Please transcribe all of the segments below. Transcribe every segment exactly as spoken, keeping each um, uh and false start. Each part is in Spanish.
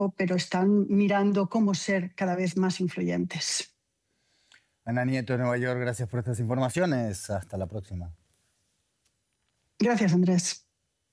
pero están mirando cómo ser cada vez más influyentes. Ana Nieto de Nueva York, gracias por estas informaciones. Hasta la próxima. Gracias, Andrés.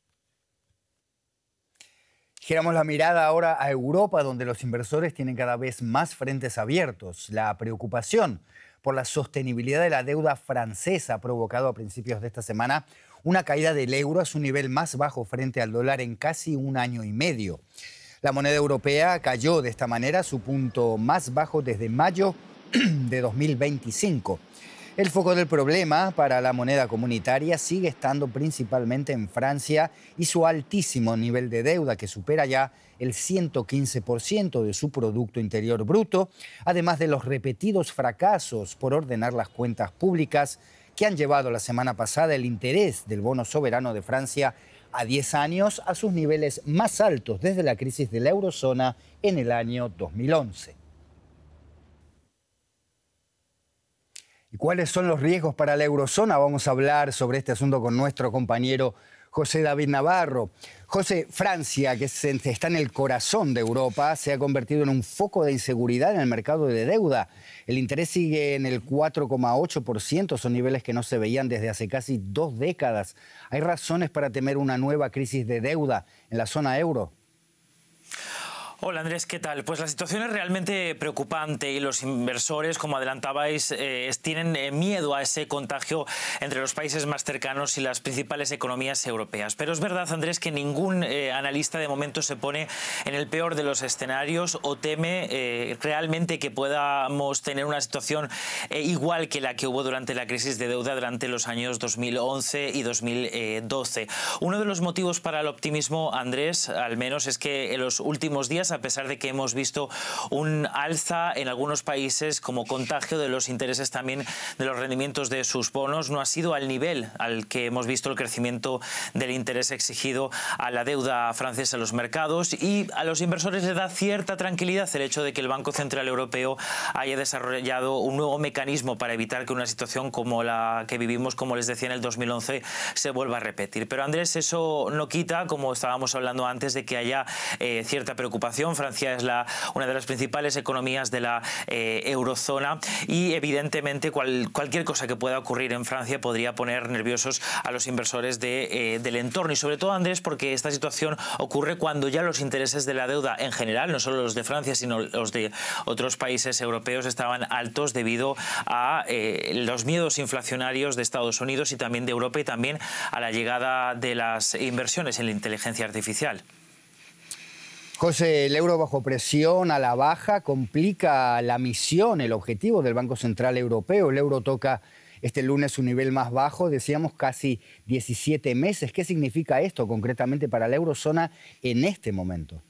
Giramos la mirada ahora a Europa, donde los inversores tienen cada vez más frentes abiertos. La preocupación por la sostenibilidad de la deuda francesa ha provocado a principios de esta semana una caída del euro a su nivel más bajo frente al dólar en casi un año y medio. La moneda europea cayó de esta manera a su punto más bajo desde mayo de dos mil veinticinco. El foco del problema para la moneda comunitaria sigue estando principalmente en Francia y su altísimo nivel de deuda, que supera ya el ciento quince por ciento de su Producto Interior Bruto, además de los repetidos fracasos por ordenar las cuentas públicas que han llevado la semana pasada el interés del bono soberano de Francia a diez años a sus niveles más altos desde la crisis de la eurozona en el año dos mil once. ¿Y cuáles son los riesgos para la eurozona? Vamos a hablar sobre este asunto con nuestro compañero José David Navarro. José, Francia, que está en el corazón de Europa, se ha convertido en un foco de inseguridad en el mercado de deuda. El interés sigue en el cuatro coma ocho por ciento, son niveles que no se veían desde hace casi dos décadas. ¿Hay razones para temer una nueva crisis de deuda en la zona euro? Hola Andrés, ¿qué tal? Pues la situación es realmente preocupante y los inversores, como adelantabais, eh, tienen eh, miedo a ese contagio entre los países más cercanos y las principales economías europeas. Pero es verdad, Andrés, que ningún eh, analista de momento se pone en el peor de los escenarios o teme eh, realmente que podamos tener una situación eh, igual que la que hubo durante la crisis de deuda durante los años dos mil once y dos mil doce. Uno de los motivos para el optimismo, Andrés, al menos, es que en los últimos días, a pesar de que hemos visto un alza en algunos países como contagio de los intereses también de los rendimientos de sus bonos, no ha sido al nivel al que hemos visto el crecimiento del interés exigido a la deuda francesa en los mercados, y a los inversores les da cierta tranquilidad el hecho de que el Banco Central Europeo haya desarrollado un nuevo mecanismo para evitar que una situación como la que vivimos, como les decía, en el dos mil once se vuelva a repetir. Pero Andrés, eso no quita, como estábamos hablando antes, de que haya eh, cierta preocupación. Francia es la, una de las principales economías de la eh, eurozona y evidentemente cual, cualquier cosa que pueda ocurrir en Francia podría poner nerviosos a los inversores de, eh, del entorno. Y sobre todo, Andrés, porque esta situación ocurre cuando ya los intereses de la deuda en general, no solo los de Francia, sino los de otros países europeos, estaban altos debido a eh, los miedos inflacionarios de Estados Unidos y también de Europa, y también a la llegada de las inversiones en la inteligencia artificial. José, el euro bajo presión a la baja complica la misión, el objetivo del Banco Central Europeo. El euro toca este lunes su nivel más bajo, decíamos casi diecisiete meses. ¿Qué significa esto concretamente para la eurozona en este momento?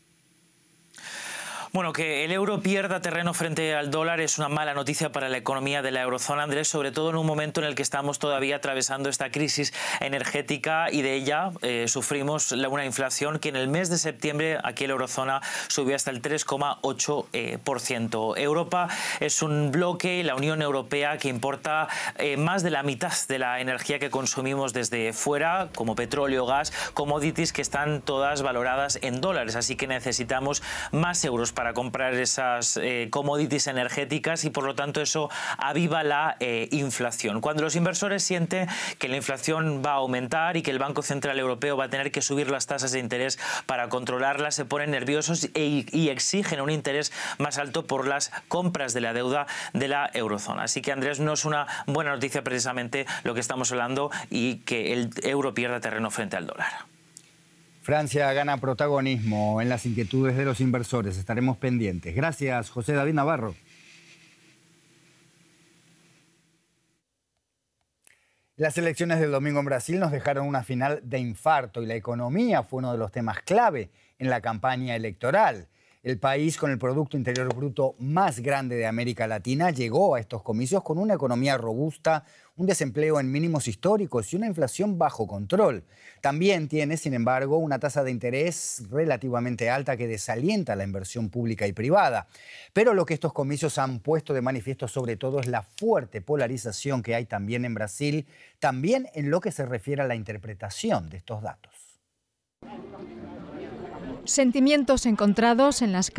Bueno, que el euro pierda terreno frente al dólar es una mala noticia para la economía de la eurozona, Andrés, sobre todo en un momento en el que estamos todavía atravesando esta crisis energética y de ella eh, sufrimos una inflación que en el mes de septiembre aquí en la eurozona subió hasta el tres coma ocho por ciento. Europa es un bloque, la Unión Europea, que importa eh, más de la mitad de la energía que consumimos desde fuera, como petróleo, gas, commodities que están todas valoradas en dólares, así que necesitamos más euros para comprar esas eh, commodities energéticas y por lo tanto eso aviva la eh, inflación. Cuando los inversores sienten que la inflación va a aumentar y que el Banco Central Europeo va a tener que subir las tasas de interés para controlarla, se ponen nerviosos e, y exigen un interés más alto por las compras de la deuda de la eurozona. Así que, Andrés, no es una buena noticia precisamente lo que estamos hablando y que el euro pierda terreno frente al dólar. Francia gana protagonismo en las inquietudes de los inversores. Estaremos pendientes. Gracias, José David Navarro. Las elecciones del domingo en Brasil nos dejaron una final de infarto y la economía fue uno de los temas clave en la campaña electoral. El país con el Producto Interior Bruto más grande de América Latina llegó a estos comicios con una economía robusta, un desempleo en mínimos históricos y una inflación bajo control. También tiene, sin embargo, una tasa de interés relativamente alta que desalienta la inversión pública y privada. Pero lo que estos comicios han puesto de manifiesto sobre todo es la fuerte polarización que hay también en Brasil, también en lo que se refiere a la interpretación de estos datos. Sentimientos encontrados en las